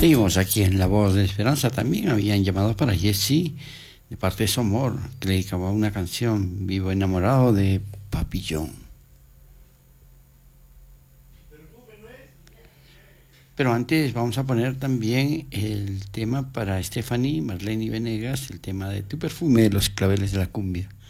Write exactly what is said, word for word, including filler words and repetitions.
Seguimos aquí en La Voz de Esperanza. También habían llamado para Jessy, de parte de su amor, que le dedicaba una canción, Vivo enamorado de Papillón. Pero antes vamos a poner también el tema para Stephanie Marlene Venegas, el tema de Tu perfume de los claveles de la cumbia.